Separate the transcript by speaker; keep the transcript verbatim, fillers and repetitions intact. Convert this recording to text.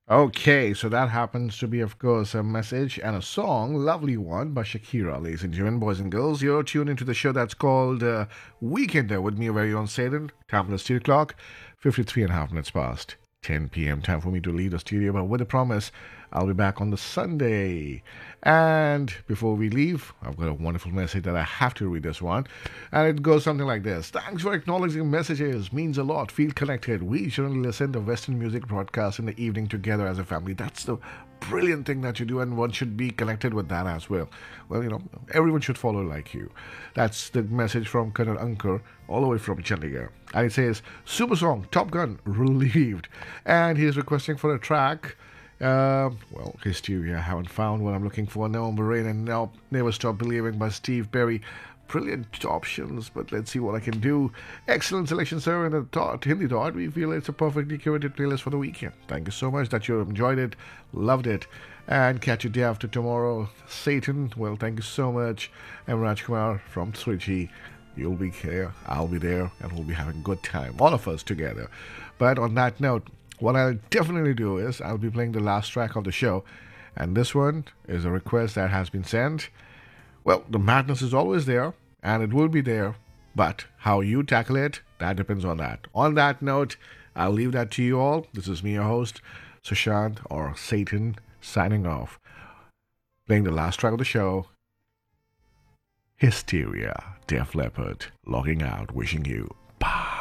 Speaker 1: Okay, so that happens to be, of course, a message and a song, lovely one by Shakira, ladies and gentlemen, boys and girls. You're tuned into the show that's called uh, Weekender with me, your very own Satan. Time for the studio clock, fifty-three and a half minutes past ten p m. Time for me to leave the studio, but with a promise, I'll be back on the Sunday. And before we leave, I've got a wonderful message that I have to read this one. And it goes something like this. Thanks for acknowledging messages. Means a lot. Feel connected. We generally listen to Western music broadcasts in the evening together as a family. That's the brilliant thing that you do, and one should be connected with that as well. Well, you know, everyone should follow like you. That's the message from Colonel Ankur, all the way from Chandigarh. And it says, Super song, Top Gun, relieved. And he's requesting for a track. Uh, well, Hysteria, I haven't found what I'm looking for. November Rain and now Never Stop Believing by Steve Perry. Brilliant options, but let's see what I can do. Excellent selection, sir, and a thought, Hindi thought. We feel it's a perfectly curated playlist for the weekend. Thank you so much that you enjoyed it, loved it, and catch you day after tomorrow. Satan, well, thank you so much. I'm Raj Kumar from three G. You'll be here, I'll be there, and we'll be having a good time, all of us together. But on that note, what I'll definitely do is I'll be playing the last track of the show, and this one is a request that has been sent. Well, the madness is always there, and it will be there, but how you tackle it, that depends on that. On that note, I'll leave that to you all. This is me, your host, Sushant, or Satan, signing off, playing the last track of the show, Hysteria, Def Leppard, logging out, wishing you bye.